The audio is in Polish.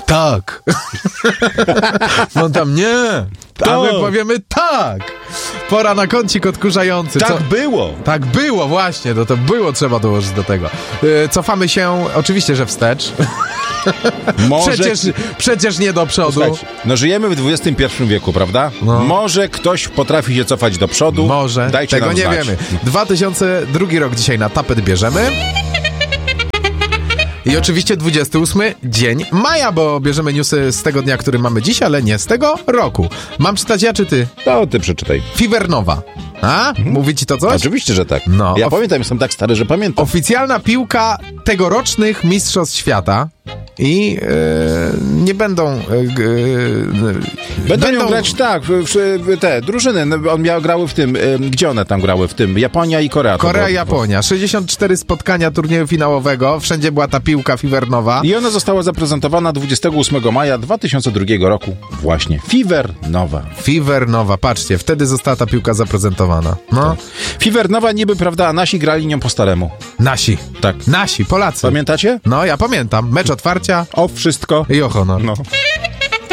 Tak. No tam nie. A my powiemy tak. Pora na kącik odkurzający. Tak było. Tak było, właśnie. To było trzeba dołożyć do tego. Cofamy się, oczywiście, że wstecz. Może... Przecież nie do przodu. Słuchajcie, no żyjemy w XXI wieku, prawda? No. Może ktoś potrafi się cofać do przodu. Może. Dajcie tego nam nie znać. wiemy. 2002 rok dzisiaj na tapet bierzemy. I oczywiście 28 dzień maja, bo bierzemy newsy z tego dnia, który mamy dziś, ale nie z tego roku. Mam czytać ja, czy ty? To ty przeczytaj. Fivernowa. A? Mówi ci to coś? Oczywiście, że tak. No. Ja pamiętam, jestem tak stary, że pamiętam. Oficjalna piłka tegorocznych Mistrzostw Świata. I nie będą... Będą grać tak, te drużyny, grały w tym, gdzie one tam grały w tym? Japonia i Korea. Korea, Japonia. 64 spotkania turnieju finałowego, wszędzie była ta piłka Fivernowa. I ona została zaprezentowana 28 maja 2002 roku. Właśnie. Fivernowa. Fivernowa, patrzcie, wtedy została ta piłka zaprezentowana. No. Tak. Fivernowa niby, prawda, a nasi grali nią po staremu. Nasi. Tak. Nasi, Polacy. Pamiętacie? No, ja pamiętam. Mecz otwarcia. O wszystko. I o honor. No.